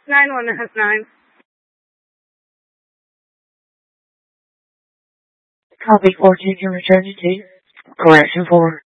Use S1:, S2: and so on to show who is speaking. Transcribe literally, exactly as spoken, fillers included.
S1: nine one has nine.
S2: Copy fourteen, can return you to correction four.